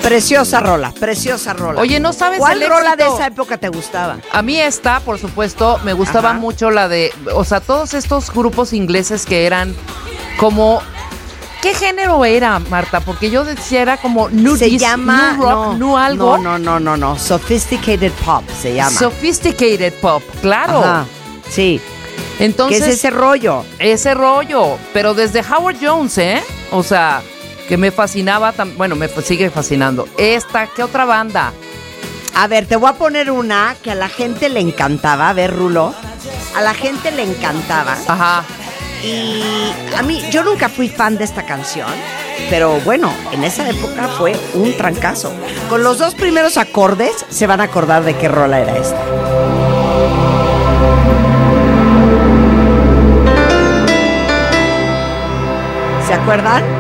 Preciosa rola, preciosa rola. Oye, ¿no sabes ¿cuál el rola de éxito? esa época te gustaba? A mí esta, por supuesto, me gustaba mucho la de... O sea, todos estos grupos ingleses que eran como... ¿Qué género era, Marta? Porque yo decía era como new Se llama... new rock, new algo. No. Sophisticated Pop se llama. Sophisticated Pop, claro. Ajá, sí. Entonces, ¿qué es ese rollo? Ese rollo, pero desde Howard Jones, ¿eh? O sea, que me fascinaba, bueno, me sigue fascinando. ¿Qué otra banda? A ver, te voy a poner una que a la gente le encantaba. A ver, Rulo. A la gente le encantaba. Ajá. Y a mí, yo nunca fui fan de esta canción, pero bueno, en esa época fue un trancazo. Con los 2 primeros acordes se van a acordar de qué rola era esta. ¿Se acuerdan?